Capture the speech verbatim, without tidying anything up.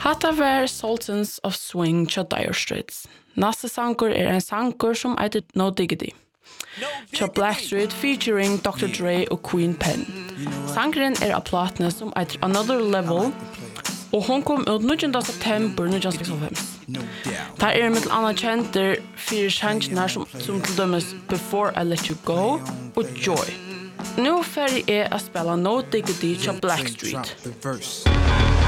Hatta var Sultans of Swing til Dire Straits. Næste sanger er en sanger som heter No Diggity. Til Blackstreet featuring doktor Dre og Queen Pen. Sangeren er av platene som heter Another Level, og hun kom ut nittende september nitton seksogfem. Der er med annet kjenter fire sangene som, som til dømes Before I Let You Go og Joy. Nå ferdig er å spille No Diggity til Blackstreet.